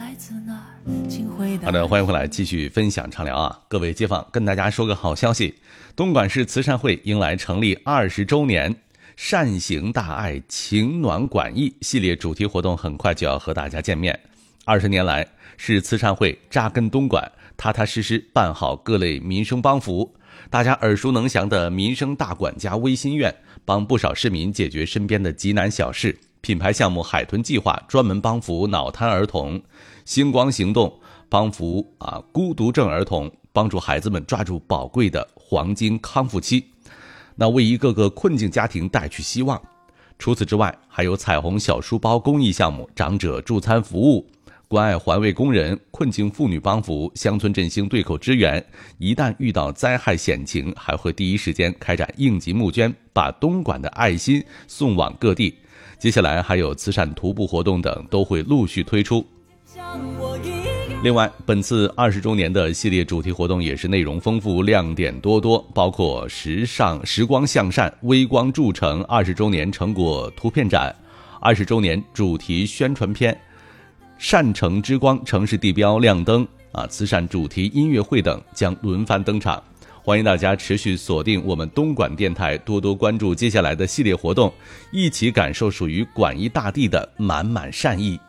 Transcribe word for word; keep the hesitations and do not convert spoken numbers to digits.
好的，欢迎回来继续分享畅聊啊！各位街坊，跟大家说个好消息，东莞市慈善会迎来成立二十周年，善行大爱情暖馆益系列主题活动很快就要和大家见面。二十年来，市慈善会扎根东莞，踏踏实实办好各类民生帮扶。大家耳熟能详的民生大管家微心院，帮不少市民解决身边的急难小事；品牌项目海豚计划专门帮扶脑瘫儿童；星光行动帮扶啊孤独症儿童，帮助孩子们抓住宝贵的黄金康复期，那为一个个困境家庭带去希望。除此之外，还有彩虹小书包公益项目、长者助餐服务、关爱环卫工人、困境妇女帮扶、乡村振兴对口支援。一旦遇到灾害险情，还会第一时间开展应急募捐，把东莞的爱心送往各地。接下来还有慈善徒步活动等都会陆续推出。另外，本次二十周年的系列主题活动也是内容丰富、亮点多多，包括时尚时光向善、微光铸成二十周年成果图片展、二十周年主题宣传片、善城之光城市地标亮灯啊，慈善主题音乐会等将轮番登场。欢迎大家持续锁定我们东莞电台，多多关注接下来的系列活动，一起感受属于莞益大地的满满善意。